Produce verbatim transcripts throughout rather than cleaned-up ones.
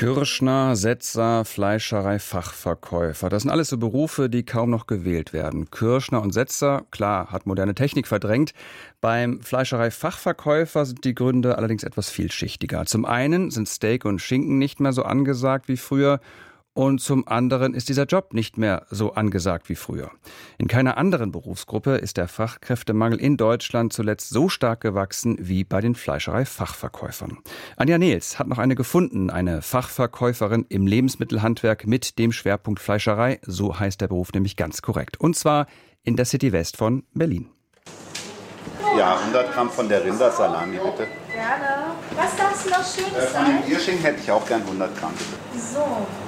Kürschner, Setzer, Fleischerei, Fachverkäufer. Das sind alles so Berufe, die kaum noch gewählt werden. Kürschner und Setzer, klar, hat moderne Technik verdrängt. Beim Fleischerei-Fachverkäufer sind die Gründe allerdings etwas vielschichtiger. Zum einen sind Steak und Schinken nicht mehr so angesagt wie früher. Und zum anderen ist dieser Job nicht mehr so angesagt wie früher. In keiner anderen Berufsgruppe ist der Fachkräftemangel in Deutschland zuletzt so stark gewachsen wie bei den Fleischerei-Fachverkäufern. Anja Nehls hat noch eine gefunden, eine Fachverkäuferin im Lebensmittelhandwerk mit dem Schwerpunkt Fleischerei. So heißt der Beruf nämlich ganz korrekt. Und zwar in der City West von Berlin. Ja, hundert Gramm von der Rindersalami, bitte. Gerne. Was darf noch schön Äh, von sein? dem Bierschinken hätte ich auch gern hundert Gramm, bitte. So.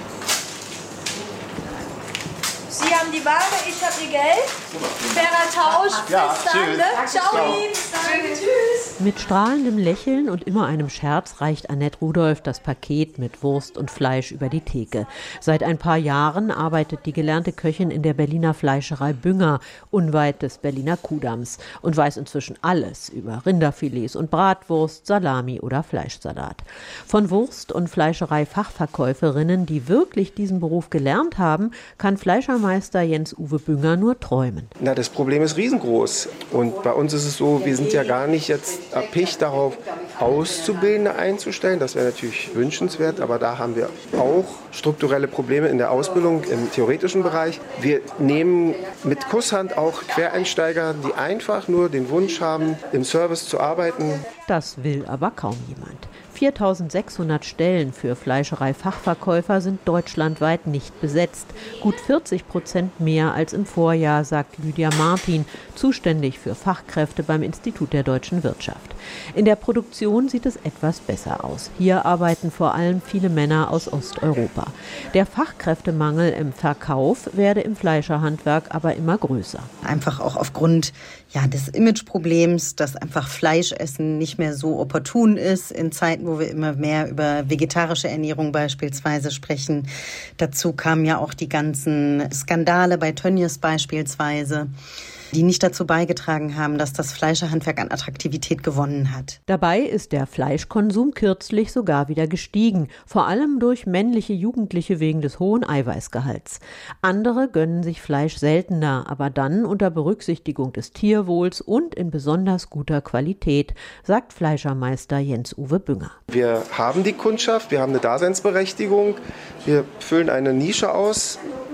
Sie haben die Ware, ich habe Ihr Geld. Fairer Tausch. Ja, Bis dann, tschüss. ne? Ciao, Ciao. Lieben. Danke, tschüss. Mit strahlendem Lächeln und immer einem Scherz reicht Annette Rudolph das Paket mit Wurst und Fleisch über die Theke. Seit ein paar Jahren arbeitet die gelernte Köchin in der Berliner Fleischerei Bünger, unweit des Berliner Kuhdamms, und weiß inzwischen alles über Rinderfilets und Bratwurst, Salami oder Fleischsalat. Von Wurst- und Fleischerei-Fachverkäuferinnen, die wirklich diesen Beruf gelernt haben, kann Fleischermeister Jens-Uwe Bünger nur träumen. Na, das Problem ist riesengroß. Und bei uns ist es so, wir sind ja gar nicht jetzt erpicht darauf, Auszubildende einzustellen. Das wäre natürlich wünschenswert, aber da haben wir auch strukturelle Probleme in der Ausbildung im theoretischen Bereich. Wir nehmen mit Kusshand auch Quereinsteiger, die einfach nur den Wunsch haben, im Service zu arbeiten. Das will aber kaum jemand. viertausendsechshundert Stellen für Fleischerei-Fachverkäufer sind deutschlandweit nicht besetzt. Gut vierzig Prozent mehr als im Vorjahr, sagt Lydia Martin, zuständig für Fachkräfte beim Institut der deutschen Wirtschaft. In der Produktion sieht es etwas besser aus. Hier arbeiten vor allem viele Männer aus Osteuropa. Der Fachkräftemangel im Verkauf werde im Fleischerhandwerk aber immer größer. Einfach auch aufgrund ja, des Imageproblems, dass einfach Fleischessen nicht mehr so opportun ist in Zeiten, wo wir immer mehr über vegetarische Ernährung beispielsweise sprechen. Dazu kamen ja auch die ganzen Skandale bei Tönnies beispielsweise, die nicht dazu beigetragen haben, dass das Fleischerhandwerk an Attraktivität gewonnen hat. Dabei ist der Fleischkonsum kürzlich sogar wieder gestiegen, vor allem durch männliche Jugendliche wegen des hohen Eiweißgehalts. Andere gönnen sich Fleisch seltener, aber dann unter Berücksichtigung des Tierwohls und in besonders guter Qualität, sagt Fleischermeister Jens-Uwe Bünger. Wir haben die Kundschaft, wir haben eine Daseinsberechtigung, wir füllen eine Nische aus.